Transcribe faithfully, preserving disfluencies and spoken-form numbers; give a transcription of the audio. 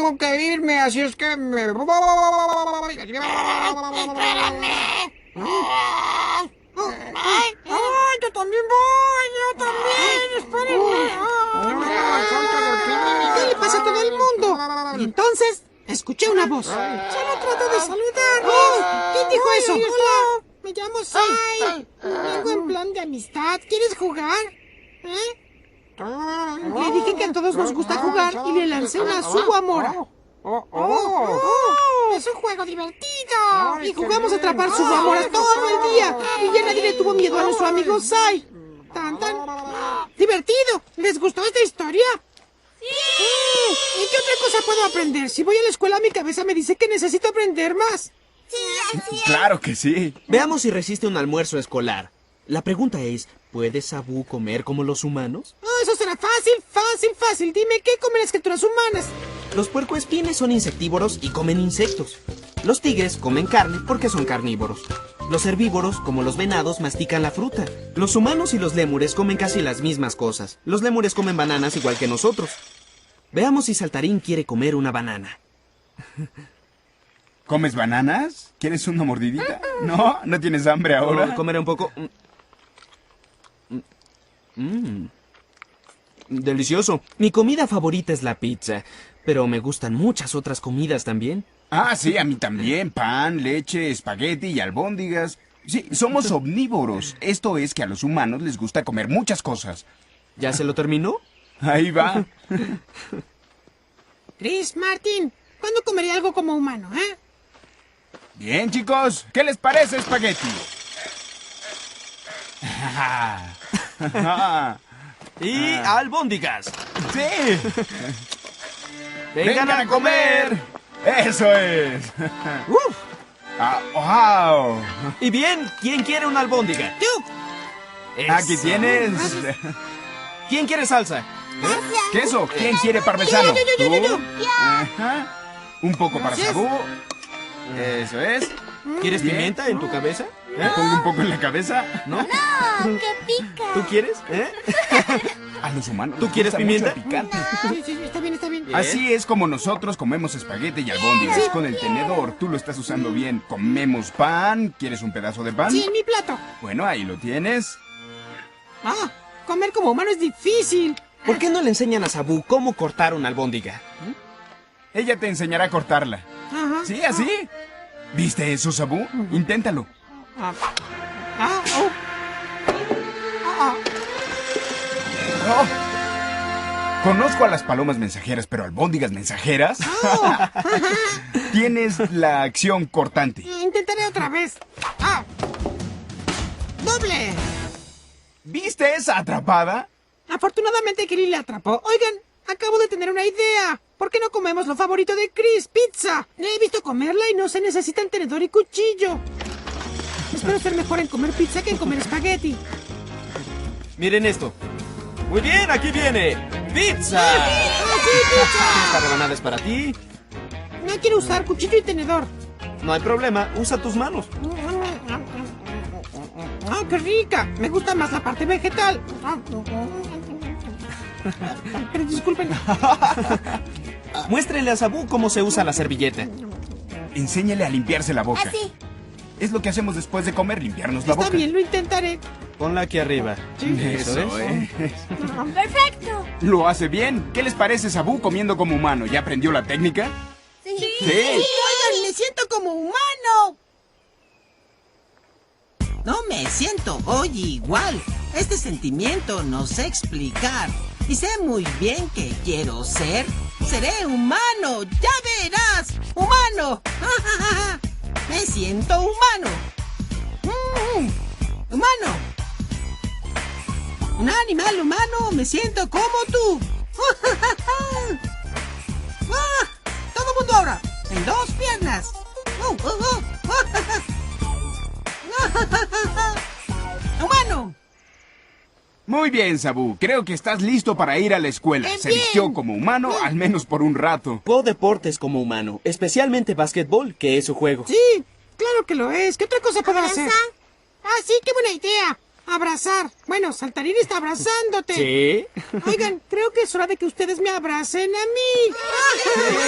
tengo que irme, así es que me... ¡Ay, yo también voy! ¡Yo también! ¡Espérenme! ¿Qué le pasa a todo el mundo? Y entonces, escuché una voz. Solo trato de saludar. ¡Oh! ¿Quién dijo eso? Hola, me llamo Sai. Vengo en plan de amistad. ¿Quieres jugar? ¿Eh? Le dije que a todos nos gusta jugar y le lancé una Sugawamora. Oh, oh, ¡es un juego divertido! Y jugamos a atrapar Sugawamora todo el día. Y ya nadie le tuvo miedo a nuestro amigo Sai. ¡Tan, tan! ¡Divertido! ¿Les gustó esta historia? ¡Sí! ¿Y qué otra cosa puedo aprender? Si voy a la escuela, mi cabeza me dice que necesito aprender más. Sí, así es. Claro que sí. Veamos si resiste un almuerzo escolar. La pregunta es, ¿puede Sabu comer como los humanos? Oh, eso será fácil, fácil, fácil. Dime, ¿qué comen las criaturas humanas? Los puercoespines son insectívoros y comen insectos. Los tigres comen carne porque son carnívoros. Los herbívoros, como los venados, mastican la fruta. Los humanos y los lémures comen casi las mismas cosas. Los lémures comen bananas igual que nosotros. Veamos si Saltarín quiere comer una banana. ¿Comes bananas? ¿Quieres una mordidita? ¿No? ¿No tienes hambre ahora? Oh, comeré un poco. Mm. Delicioso. Mi comida favorita es la pizza, pero me gustan muchas otras comidas también. Ah, sí, a mí también. Pan, leche, espagueti y albóndigas. Sí, somos omnívoros. Esto es que a los humanos les gusta comer muchas cosas. ¿Ya se lo terminó? Ahí va. Chris, Martin, ¿cuándo comeré algo como humano, eh? Bien, chicos. ¿Qué les parece espagueti? Y albóndigas. ¡Sí! ¡Vengan a comer! ¡Eso es! ¡Uf! Ah, ¡wow! Y bien, ¿quién quiere una albóndiga? Yo. Aquí Eso. tienes. ¿Quién quiere salsa? Gracias. ¿Queso? ¿Quién quiere parmesano? Yo, yo, yo, yo, yo, ¿Tú? Ajá. Un poco para Gracias. Sabu. Eso es. ¿Quieres Bien. pimienta en tu cabeza? ¿Me pongo un poco en la cabeza? ¿No? No, que pica. ¿Tú quieres? ¿Eh? A los humanos. ¿Tú les quieres gusta mucho pimienta? el picante. Sí, sí, está bien, está bien. Bien. Así es como nosotros comemos espagueti y albóndigas con el tenedor. Tú lo estás usando bien. Comemos pan. ¿Quieres un pedazo de pan? Sí, en mi plato. Bueno, ahí lo tienes. Ah, comer como humano es difícil. ¿Por qué no le enseñan a Sabu cómo cortar una albóndiga? Ella te enseñará a cortarla. Ajá. ¿Sí, así? ¿Viste eso, Sabu? Inténtalo. Ah, ah, oh. Ah, Oh. Conozco a las palomas mensajeras, pero albóndigas mensajeras. ah. Tienes la acción cortante. Oh, intentaré otra vez. Ah. Doble. ¿Viste esa atrapada? Afortunadamente Kiri le atrapó. Oigan, acabo de tener una idea. ¿Por qué no comemos lo favorito de Chris? Pizza. Le he visto comerla y no se necesitan tenedor y cuchillo. Espero ser mejor en comer pizza que en comer espagueti. Miren esto. Muy bien, aquí viene. ¡Pizza! ¡Ah, sí, pizza! Esta rebanada es para ti. No quiero usar cuchillo y tenedor. No hay problema, usa tus manos. ¡Ah, qué rica! Me gusta más la parte vegetal. Pero disculpen. Muéstrenle a Sabu cómo se usa la servilleta. Enséñale a limpiarse la boca. Así. Es lo que hacemos después de comer, limpiarnos la Está boca. bien, lo intentaré. Ponla aquí arriba. Eso es. Perfecto. Lo hace bien. ¿Qué les parece Sabu comiendo como humano? ¿Ya aprendió la técnica? Sí. Sí. Oigan, me siento como humano. No me siento hoy igual. Este sentimiento no sé explicar. Y sé muy bien que quiero ser. Seré humano, ya verás. Humano. Me siento humano. Mm, humano. Un animal humano, me siento como tú. Ah, todo mundo ahora. En dos piernas. Uh, uh, uh. ¡Humano! Muy bien, Sabu. Creo que estás listo para ir a la escuela. ¡Bien, Se bien! vistió como humano, al menos por un rato. Jugó deportes como humano, especialmente básquetbol, que es su juego. Sí, claro que lo es. ¿Qué otra cosa puedo hacer? Abrazar. Ah, sí, qué buena idea. Abrazar. Bueno, Saltarín está abrazándote. ¿Sí? Oigan, creo que es hora de que ustedes me abracen a mí.